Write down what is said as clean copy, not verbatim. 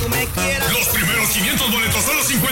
tú me quieras. Los primeros 500 boletos, solo 50